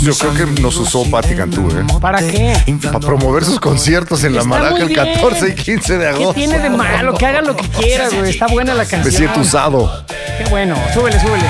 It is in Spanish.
Yo creo que nos usó Pati Cantú, ¿eh? ¿Para qué? Para promover sus conciertos en La Está Maraca muy el bien. 14 y 15 de ¿Qué agosto. tiene de malo? Que hagan lo que quieran, güey. Está buena la canción. Me siento usado. Qué bueno. Súbele, súbele.